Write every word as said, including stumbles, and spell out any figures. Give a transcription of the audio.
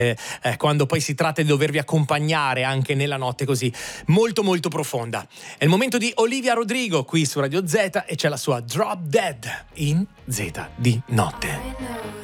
eh, quando poi si tratta di dovervi accompagnare anche nella notte così molto molto profonda. È il momento di Olivia Rodrigo qui su Radio Z e c'è la sua Drop Dead in Z di notte.